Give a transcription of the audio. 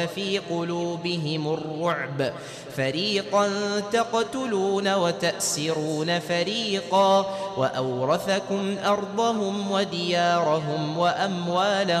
في قلوبهم الرعب فريقا تقتلون وتأسرون فريقا وأورثكم أرضهم وديارهم وأموالهم